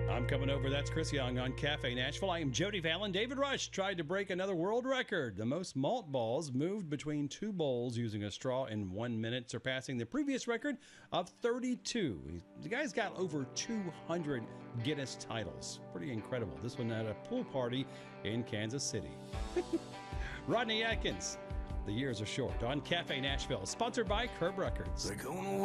I'm coming over. That's Chris Young on Cafe Nashville. I am Jody Fallon. David Rush tried to break another world record. The most malt balls moved between two bowls using a straw in 1 minute, surpassing the previous record of 32. The guy's got over 200 Guinness titles. Pretty incredible. This one at a pool party in Kansas City. Rodney Atkins. The years are short on Cafe Nashville, sponsored by Curb Records. They're gonna